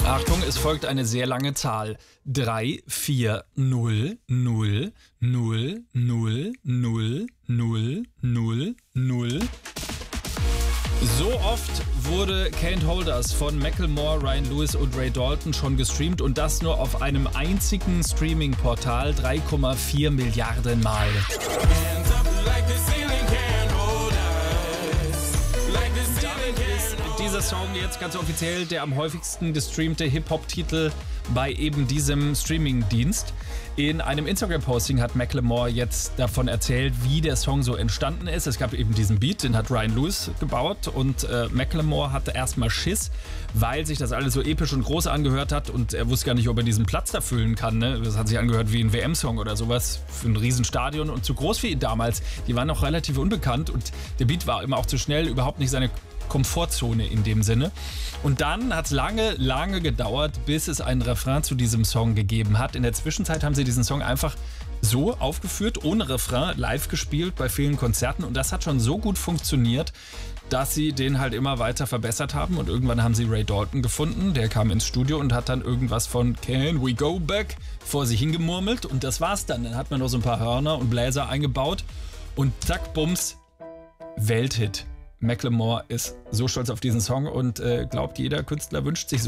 Achtung, es folgt eine sehr lange Zahl. 3, 4, 0, 0, 0, 0, 0, 0, 0, 0. So oft wurde Can't Hold Us von Macklemore, Ryan Lewis und Ray Dalton schon gestreamt und das nur auf einem einzigen Streaming-Portal 3,4 Milliarden Mal. Dieser Song jetzt ganz offiziell der am häufigsten gestreamte Hip-Hop-Titel bei eben diesem Streaming-Dienst. In einem Instagram-Posting hat Macklemore jetzt davon erzählt, wie der Song so entstanden ist. Es gab eben diesen Beat, den hat Ryan Lewis gebaut und Macklemore hatte erstmal Schiss, weil sich das alles so episch und groß angehört hat und er wusste gar nicht, ob er diesen Platz da füllen kann. Ne? Das hat sich angehört wie ein WM-Song oder sowas für ein Riesenstadion und zu groß für ihn damals. Die waren noch relativ unbekannt und der Beat war immer auch zu schnell, überhaupt nicht seine Komfortzone in dem Sinne. Und dann hat es lange gedauert, bis es einen Refrain zu diesem Song gegeben hat. In der Zwischenzeit haben sie diesen Song einfach so aufgeführt, ohne Refrain, live gespielt bei vielen Konzerten. Und das hat schon so gut funktioniert, dass sie den halt immer weiter verbessert haben. Und irgendwann haben sie Ray Dalton gefunden. Der kam ins Studio und hat dann irgendwas von Can We Go Back vor sich hingemurmelt. Und das war's dann. Dann hat man noch so ein paar Hörner und Bläser eingebaut. Und zack, bums, Welthit. Macklemore ist so stolz auf diesen Song und glaubt, jeder Künstler wünscht sich so